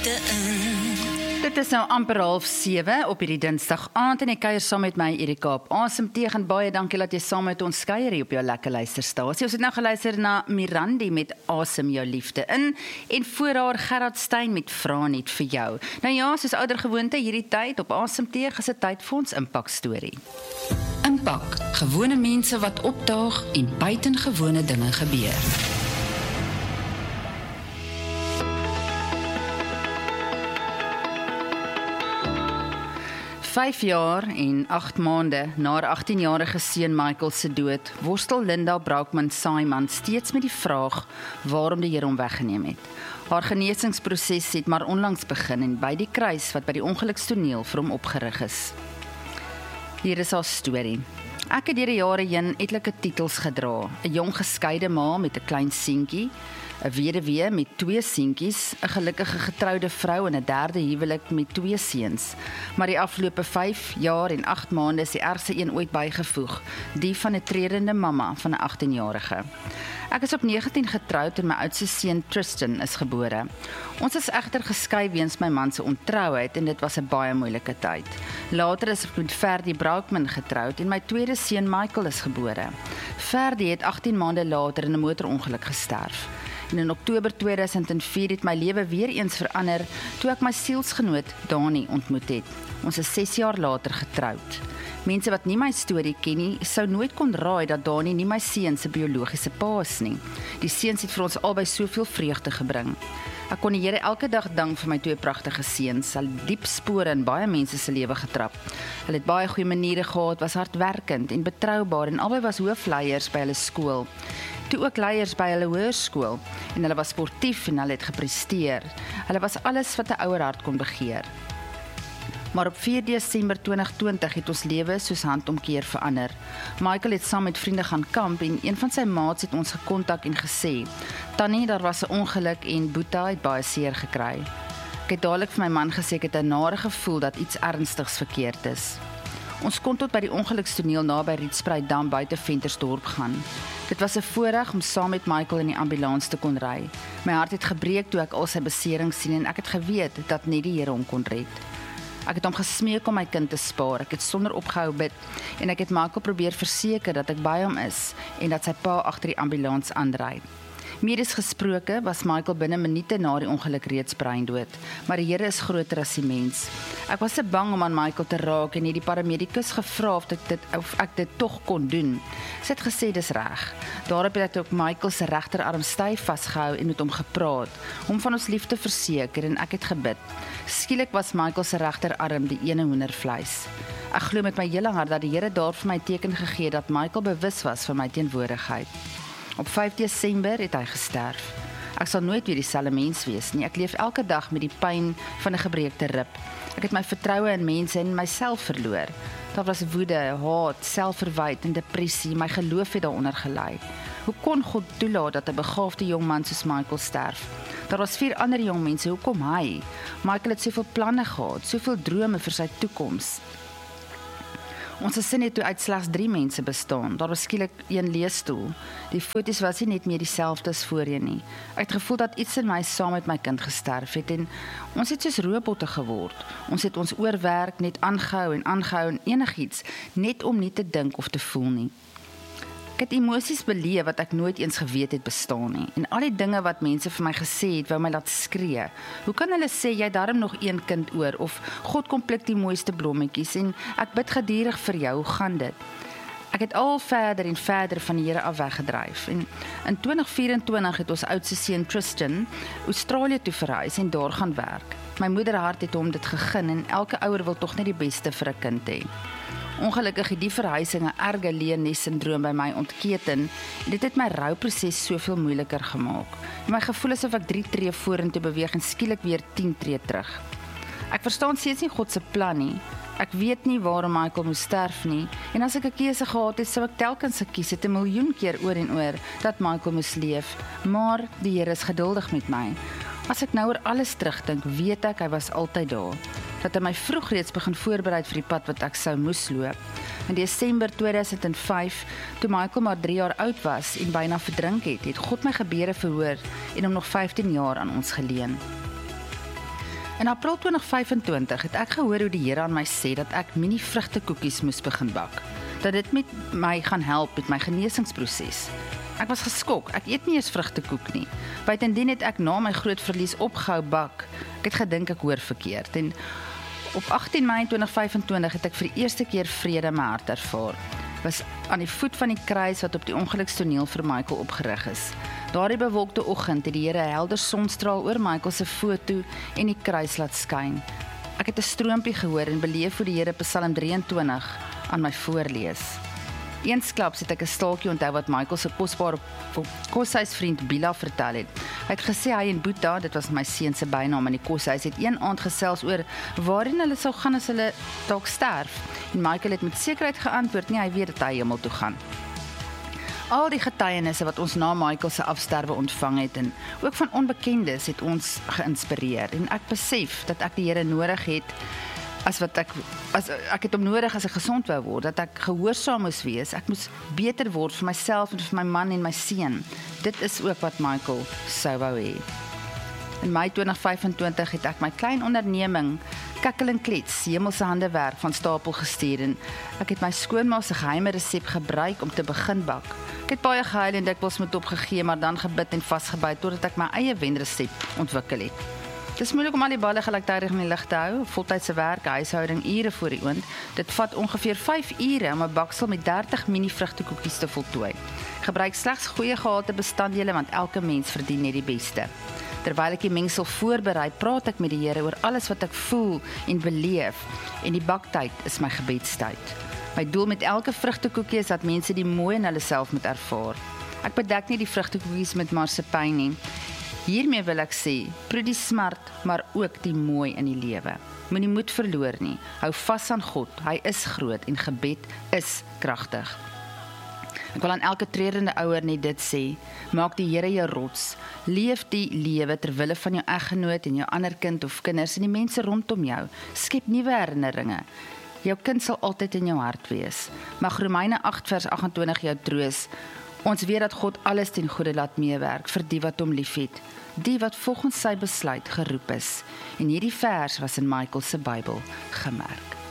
liefde in. Dit is nou amper 6:30 op hierdie Dinsdag aand en ek kuier saam met my Erika op Asem tegen. Baie dankie dat jy saam met ons kuier hier op jou lekker luisterstasie. Ons het nou geluister na Mirandi met Asem jou liefde in en voor haar Gerard Stein met Vra net vir jou. Nou ja, soos ouer gewoonte hierdie tyd op Asem tegen is dit tyd vir ons impak storie. Impak, gewone mense wat opdaag en buitengewone dinge gebeur. 5 jaar en 8 maande na haar 18-jarige seun Michael se dood, worstel Linda Braukman-Saiman steeds met die vraag waarom die Here hom weggeneem het. Haar genesingsproses het maar onlangs begin en by die kruis wat by die ongelukstoneel vir hom opgerig is. Hier is haar storie. Ek het deur die jare heen etlike titels gedra. 'n Jong geskeide ma met 'n klein seentjie, 'n weduwee met 2 seentjies, 'n gelukkige getroude vrou en 'n derde huwelik met 2 seuns. Maar die afgelope 5 jaar en 8 maande is die ergste een ooit bygevoeg, die van 'n tredende mamma van 'n 18-jarige. Ek is op 19 getroud en my oudste seun Tristan is gebore. Ons is egter geskei weens my man se ontrouheid en dit was 'n baie moeilike tyd. Later is ek met Ferdi Braukman getroud en my tweede seun Michael is gebore. Ferdi het 18 maande later in 'n motorongeluk gesterf. En in Oktober 2004 het my lewe weer eens verander toe ek my sielsgenoot Dani ontmoet het. Ons is 6 jaar later getroud. Mense wat nie my storie ken nie, sou nooit kon raai dat Dani nie my seun se biologiese pa is nie. Die seuns het vir ons albei soveel vreugde gebring. Ek kon die Here elke dag dank vir my 2 pragtige seuns. Hulle het diep spore in baie mense se lewe getrap. Hulle het baie goeie maniere gehad, was hardwerkend en betroubaar en albei was hoofleiers by hulle skool. Toe ook leiers by hulle hoërskool en hulle was sportief en hulle het gepresteer. Hulle was alles wat 'n ouer hart kon begeer. Maar op 4 Desember 2020 het ons lewe soos handomkeer verander. Michael het saam met vriende gaan kamp en een van sy maats het ons gekontak en gesê, "Tannie, daar was 'n ongeluk en Boeta het baie seer gekry." Ek het dadelik vir my man gesê ek het 'n nare gevoel dat iets ernstigs verkeerd is. Ons kon tot by die ongelukstoneel naby Rietspruitdam buite Ventersdorp gaan. Dit was 'n voorreg om saam met Michael in die ambulans te kon ry. My hart het gebreek toe ek al sy beserings sien en ek het geweet dat net die Here hom kon red. Ek het hom gesmeek om my kind te spaar. Ek het sonder opgehou bid en ek het Michael probeer verseker dat ek by hom is en dat sy pa agter die ambulans aanry. Medies gesproke was Michael binne minute na die ongeluk reeds breindood, maar die Here is groter as die mens. Ek was te bang om aan Michael te raak en het die paramedikus gevra of ek dit tog kon doen. Sy het gesê dis reg. Daarop het ek ook Michael se regterarm styf vasgehou en met hom gepraat, hom van ons liefde verseker en ek het gebid. Skielik was Michael se regterarm die ene hoendervleis. Ek glo met my hele hart dat die Here daar vir my teken gegee dat Michael bewus was van my teenwoordigheid. Op 5 Desember het hy gesterf. Ek sal nooit weer dieselfde mens wees nie. Ek leef elke dag met die pyn van 'n gebreekte rib. Ek het my vertroue in mense en myself verloor. Daar was woede, haat, selfverwyt en depressie. My geloof het daaronder gelei. Hoe kon God toelaat dat 'n begaafde jong man soos Michael sterf? Daar was 4 ander jong mense. Hoekom hy? Michael het soveel planne gehad, soveel drome vir sy toekoms. Ons gesin het toe uit slegs 3 mense bestaan. Daar was skielik 1 leesstoel. Die foto's was nie net meer dieselfde as voorheen nie. Ek het gevoel dat iets in my saam met my kind gesterf het en ons het soos robotte geword. Ons het ons oorwerk net aangehou en enigiets, net om nie te dink of te voel nie. Ek het emosies beleef wat ek nooit eens geweet het bestaan nie. En al die dinge wat mense vir my gesê het, wou my laat skree. Hoe kan hulle sê, jy darm nog 1 kind oor, of God kom pluk die mooiste blommetjies, en ek bid gedurig vir jou, hoe gaan dit? Ek het al verder en verder van die Here af weggedryf. En in 2024 het ons oudste seun Tristan Australië toe verhuis en daar gaan werk. My moederhart het hom dit gegee en elke ouer wil tog net die beste vir 'n kind hê. Ongelukkig het die verhuising 'n erge leennes-sindroom by my ontketen en dit het my rouproses soveel moeiliker gemaak. My gevoel is of ek 3 tree vorentoe beweeg en skielik weer 10 tree terug. Ek verstaan steeds nie God se plan nie. Ek weet nie waarom Michael moes sterf nie en as ek 'n keuse gehad het, sou ek telkens gekies het 1 miljoen keer oor en oor dat Michael moes leef, maar die Here is geduldig met my. As ek nou oor alles terugdink, weet ek hy was altyd daar. Dat hy my vroeg reeds begin voorberei vir die pad wat ek sou moes loop. In Desember 2005, toe Michael maar 3 jaar oud was en byna verdrink het God my gebede verhoor en hom nog 15 jaar aan ons geleen. In April 2025 het ek gehoor hoe die Here aan my sê dat ek mini vrugtekoekies moes begin bak. Dat dit met my gaan help met my genesingsproses. Ek was geskok, ek eet nie eens vrugtekoek nie. Buitendien het ek na my groot verlies opgehou bak. Ek het gedink ek hoor verkeerd. En op 18 Mei 2025 het ek vir die eerste keer vrede in my hart ervaar. Was aan die voet van die kruis wat op die ongelukstoneel vir Michael opgerig is. Daardie bewolkte oggend het die Here 'n helder sonstraal oor Michael se foto en die kruis laat skyn. Ek het 'n stroompie gehoor en beleef hoe die Here Psalm 23 aan my voorlees. Eensklaps het ek 'n staaltjie onthou wat Michael se kosbare koshuisvriend Bila vertel het. Hy het gesê hy en Boeta, dit was my seun se bynaam in die koshuis, het een aand gesels oor waarheen hulle sou gaan as hulle dalk sterf. En Michael het met sekerheid geantwoord, nee, hy weet dat hy hemel toe gaan. Al die getuienisse wat ons na Michael se afsterwe ontvang het en ook van onbekendes het ons geïnspireer. En ek besef dat ek die Here nodig het as ek het hom nodig as ek gesond wou word, dat ek gehoorsaam moes wees, ek moes beter word vir myself en vir my man en my seun. Dit is ook wat Michael sou wou hê. In Mei 2025 het ek my klein onderneming, Kikkel en Klets, hemelse handewerk van stapel gestuur en ek het my skoonma se geheime resep gebruik om te begin bak. Ek het baie gehuil en dikwels moet opgegee, maar dan gebid en vasgebyt totdat ek my eie wenresep ontwikkel het. Dit is moeilik om al die balle gelyktydig in die lig te hou, voltydse werk, huishouding, ure voor die oond. Dit vat ongeveer 5 ure om 'n baksel met 30 mini vrugtekoekies te voltooi. Gebruik slegs goeie gehalte bestanddele want elke mens verdien net die beste. Terwyl ek die mengsel voorberei, praat ek met die Here oor alles wat ek voel en beleef en die baktyd is my gebedstyd. My doel met elke vrugtekoekie is dat mense die mooi in hulle self moet ervaar. Ek bedek nie die vrugtekoekies met marsepyn nie. Hiermee wil ek sê, proe die smart, maar ook die mooi in die lewe. Moenie moed verloor nie. Hou vas aan God. Hy is groot en gebed is kragtig. Ek wil aan elke treurende ouer net dit sê, maak die Here jou rots. Leef die lewe ter wille van jou eggenoot en jou ander kind of kinders en die mense rondom jou. Skep nuwe herinneringe. Jou kind sal altyd in jou hart wees. Mag Romeine 8 vers 28 jou troos. Ons weet dat God alles ten goeie laat meewerk vir die wat hom liefhet, die wat volgens sy besluit geroep is. En hierdie vers was in Michael se Bybel gemerk.